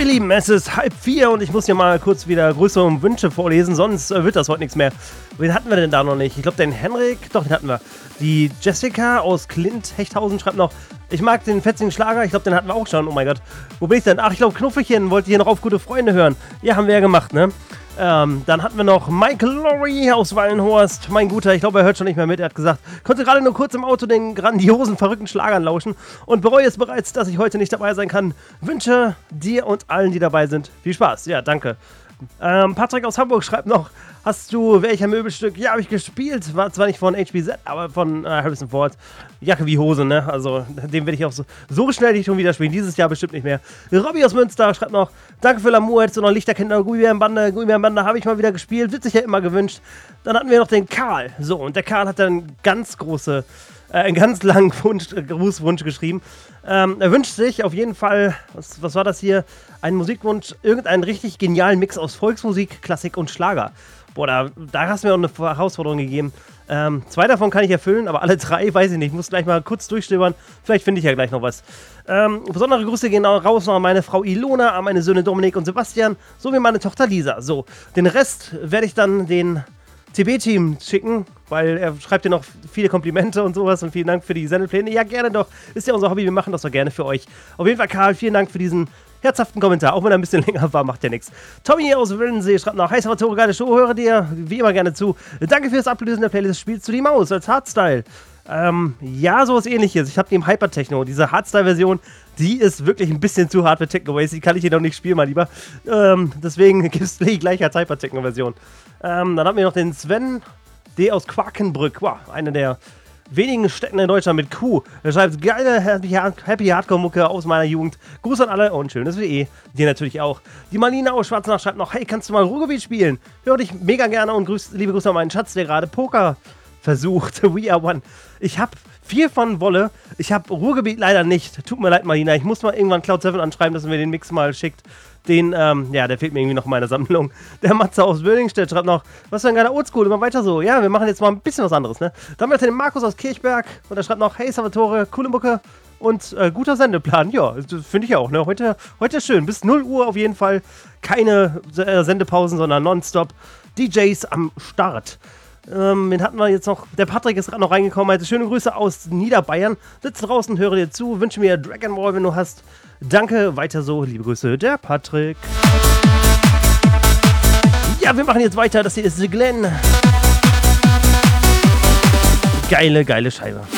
Lieben, es ist 3:30 und ich muss hier mal kurz wieder Grüße und Wünsche vorlesen, sonst wird das heute nichts mehr. Wen hatten wir denn da noch nicht? Ich glaube, den Henrik, doch, den hatten wir. Die Jessica aus Klint-Hechthausen schreibt noch, ich mag den fetzigen Schlager, ich glaube, den hatten wir auch schon, oh mein Gott. Wo bin ich denn? Ach, ich glaube, Knuffelchen wollte hier noch auf gute Freunde hören. Ja, haben wir ja gemacht, ne? Dann hatten wir noch Michael Lorry aus Wallenhorst. Mein Guter, ich glaube, er hört schon nicht mehr mit. Er hat gesagt, konnte gerade nur kurz im Auto den grandiosen, verrückten Schlagern lauschen und bereue es bereits, dass ich heute nicht dabei sein kann. Wünsche dir und allen, die dabei sind, viel Spaß. Ja, danke. Patrick aus Hamburg schreibt noch, hast du welcher Möbelstück? Ja, habe ich gespielt. War zwar nicht von HBZ, aber von Harrison Ford. Jacke wie Hose, ne? Also, den werde ich auch so schnell nicht schon wieder spielen. Dieses Jahr bestimmt nicht mehr. Robby aus Münster schreibt noch, danke für L'amour, hättest du noch Lichterkinder, Gummibärenbande habe ich mal wieder gespielt. Wird sich ja immer gewünscht. Dann hatten wir noch den Karl. So, und der Karl hat dann einen ganz langen Grußwunsch geschrieben. Er wünscht sich auf jeden Fall, was war das hier? Einen Musikwunsch, irgendeinen richtig genialen Mix aus Volksmusik, Klassik und Schlager. Boah, da hast du mir auch eine Herausforderung gegeben. 2 davon kann ich erfüllen, aber alle 3, weiß ich nicht. Ich muss gleich mal kurz durchstöbern. Vielleicht finde ich ja gleich noch was. Besondere Grüße gehen auch raus noch an meine Frau Ilona, an meine Söhne Dominik und Sebastian, sowie meine Tochter Lisa. So, den Rest werde ich dann den CB-Team schicken, weil er schreibt dir noch viele Komplimente und sowas und vielen Dank für die Sendepläne. Ja, gerne doch. Ist ja unser Hobby, wir machen das doch gerne für euch. Auf jeden Fall, Karl, vielen Dank für diesen herzhaften Kommentar, auch wenn er ein bisschen länger war, macht ja nichts. Tommy aus Willensee schreibt noch, hi Salvatore, geile Show, höre dir wie immer gerne zu. Danke fürs Ablösen der Playlist, spielst du die Maus als Hardstyle? Ja, sowas ähnliches. Ich habe die im Hypertechno, diese Hardstyle-Version, die ist wirklich ein bisschen zu hart für Techno-Ways, die kann ich hier noch nicht spielen, mein Lieber. Deswegen gibt es die gleich als Hypertechno-Version. Dann haben wir noch den Sven D. aus Quakenbrück, wow, eine der wenigen Städten in Deutschland mit Q. Er schreibt, geile Happy Hardcore-Mucke aus meiner Jugend. Gruß an alle und schönes WE. Dir natürlich auch. Die Marlene aus Schwarzenach schreibt noch, hey, kannst du mal Ruhrgebiet spielen? Hör dich mega gerne und liebe Grüße an meinen Schatz, der gerade Poker versucht. We are one. Ich habe viel von Wolle. Ich habe Ruhrgebiet leider nicht. Tut mir leid, Marlina. Ich muss mal irgendwann Cloud7 anschreiben, dass er mir den Mix mal schickt. Der fehlt mir irgendwie noch in meiner Sammlung. Der Matze aus Böllingstedt schreibt noch, was für ein geiler Oldschool, immer weiter so. Ja, wir machen jetzt mal ein bisschen was anderes, ne? Dann haben wir den Markus aus Kirchberg und er schreibt noch, hey Salvatore, coole Mucke und guter Sendeplan. Ja, finde ich auch, ne? Heute ist schön. Bis 0 Uhr auf jeden Fall keine Sendepausen, sondern nonstop DJs am Start. Wen hatten wir jetzt noch? Der Patrick ist gerade noch reingekommen. Also schöne Grüße aus Niederbayern. Sitze draußen, höre dir zu. Wünsche mir Dragon Ball, wenn du hast. Danke, weiter so. Liebe Grüße, der Patrick. Ja, wir machen jetzt weiter. Das hier ist The Glenn. Geile Scheibe.